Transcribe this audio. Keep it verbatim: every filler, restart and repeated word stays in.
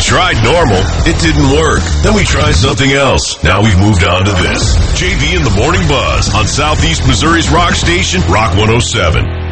tried normal. It didn't work. Then we tried something else. Now we've moved on to this. J V in the Morning Buzz on Southeast Missouri's rock station, Rock one oh seven.